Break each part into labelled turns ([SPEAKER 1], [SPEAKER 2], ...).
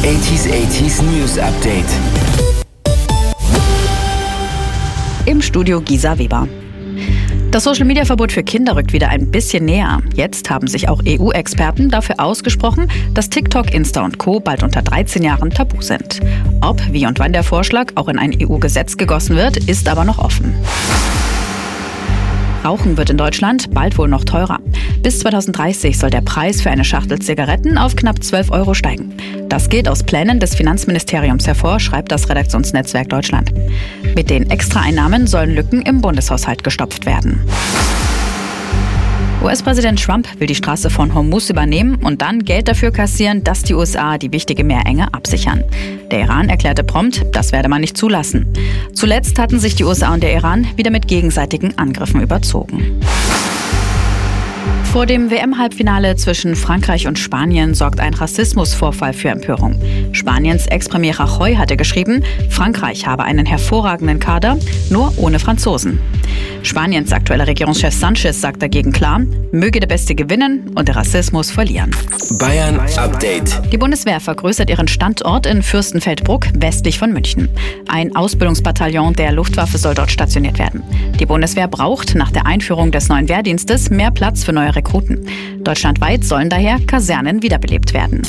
[SPEAKER 1] 80s News Update.
[SPEAKER 2] Im Studio Gisa Weber. Das Social-Media-Verbot für Kinder rückt wieder ein bisschen näher. Jetzt haben sich auch EU-Experten dafür ausgesprochen, dass TikTok, Insta und Co. bald unter 13 Jahren tabu sind. Ob, wie und wann der Vorschlag auch in ein EU-Gesetz gegossen wird, ist aber noch offen. Rauchen wird in Deutschland bald wohl noch teurer. Bis 2030 soll der Preis für eine Schachtel Zigaretten auf knapp 12 € steigen. Das geht aus Plänen des Finanzministeriums hervor, schreibt das Redaktionsnetzwerk Deutschland. Mit den Extraeinnahmen sollen Lücken im Bundeshaushalt gestopft werden. US-Präsident Trump will die Straße von Hormuz übernehmen und dann Geld dafür kassieren, dass die USA die wichtige Meerenge absichern. Der Iran erklärte prompt, das werde man nicht zulassen. Zuletzt hatten sich die USA und der Iran wieder mit gegenseitigen Angriffen überzogen. Vor dem WM-Halbfinale zwischen Frankreich und Spanien sorgt ein Rassismusvorfall für Empörung. Spaniens Ex-Premier Rajoy hatte geschrieben, Frankreich habe einen hervorragenden Kader, nur ohne Franzosen. Spaniens aktueller Regierungschef Sanchez sagt dagegen klar, möge der Beste gewinnen und der Rassismus verlieren.
[SPEAKER 1] Bayern Update.
[SPEAKER 2] Die Bundeswehr vergrößert ihren Standort in Fürstenfeldbruck westlich von München. Ein Ausbildungsbataillon der Luftwaffe soll dort stationiert werden. Die Bundeswehr braucht nach der Einführung des neuen Wehrdienstes mehr Platz für neue Rekruten. Deutschlandweit sollen daher Kasernen wiederbelebt werden.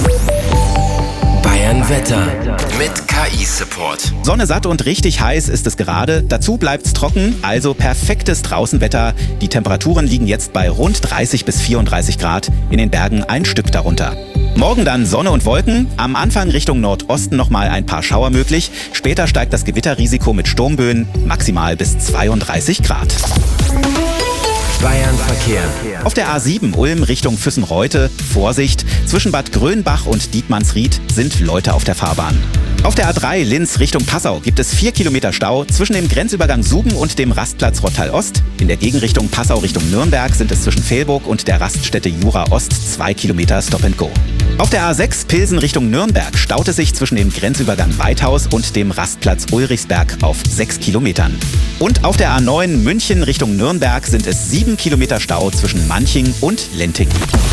[SPEAKER 1] Bayern Wetter mit KI-Support.
[SPEAKER 3] Sonne satt und richtig heiß ist es gerade. Dazu bleibt's trocken, also perfektes Draußenwetter. Die Temperaturen liegen jetzt bei rund 30 bis 34 Grad, in den Bergen ein Stück darunter. Morgen dann Sonne und Wolken, am Anfang Richtung Nordosten nochmal ein paar Schauer möglich. Später steigt das Gewitterrisiko mit Sturmböen maximal bis 32 Grad.
[SPEAKER 1] Bayern Verkehr.
[SPEAKER 3] Auf der A7 Ulm Richtung Füssen-Reute, Vorsicht, zwischen Bad Grönbach und Dietmannsried sind Leute auf der Fahrbahn. Auf der A3 Linz Richtung Passau gibt es 4 Kilometer Stau zwischen dem Grenzübergang Suben und dem Rastplatz Rottal-Ost. In der Gegenrichtung Passau Richtung Nürnberg sind es zwischen Velburg und der Raststätte Jura-Ost 2 Kilometer Stop and Go. Auf der A6 Pilsen Richtung Nürnberg staut es sich zwischen dem Grenzübergang Weithaus und dem Rastplatz Ulrichsberg auf 6 Kilometern. Und auf der A9 München Richtung Nürnberg sind es 7 Kilometer Stau zwischen Manching und Lenting.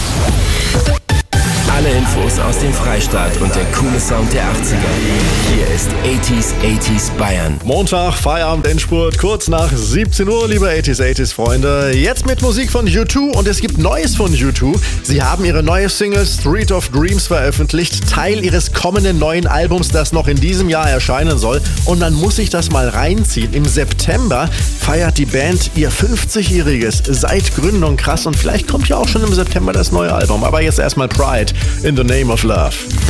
[SPEAKER 1] Alle Infos aus dem Freistaat und der coole Sound der 80er. Hier ist 80s Bayern.
[SPEAKER 4] Montag, Feierabend, Endspurt, kurz nach 17 Uhr, liebe 80s Freunde. Jetzt mit Musik von U2 und es gibt Neues von U2. Sie haben ihre neue Single Street of Dreams veröffentlicht, Teil ihres kommenden neuen Albums, das noch in diesem Jahr erscheinen soll. Und man muss sich das mal reinziehen. Im September feiert die Band ihr 50-jähriges seit Gründung, krass. Und vielleicht kommt ja auch schon im September das neue Album. Aber jetzt erstmal Pride in the Name of Love.